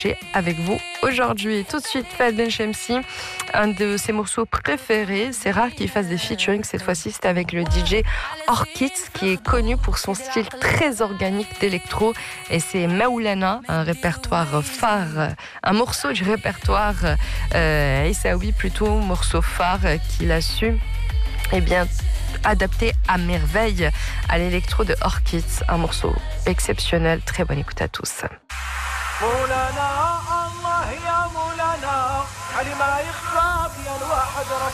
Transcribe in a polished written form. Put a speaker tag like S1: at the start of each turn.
S1: avec vous aujourd'hui. Tout de suite, Fahd Benchemsi, un de ses morceaux préférés. C'est rare qu'il fasse des featuring. Cette fois-ci, c'est avec le DJ Orchid, qui est connu pour son style très organique d'électro. Et c'est Maoulana, un répertoire phare, un morceau du répertoire Issaoui, plutôt morceau phare qu'il a su adapté à merveille à l'électro de Orchid. Un morceau exceptionnel. Très bonne écoute à tous.
S2: مولانا الله يا مولانا علي ما يخفاك يا الواحد